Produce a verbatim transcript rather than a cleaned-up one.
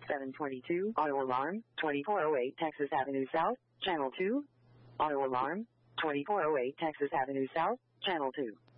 seven twenty-two, auto alarm, twenty-four oh eight Texas Avenue South, Channel two. Auto alarm, twenty-four oh eight Texas Avenue South, Channel two.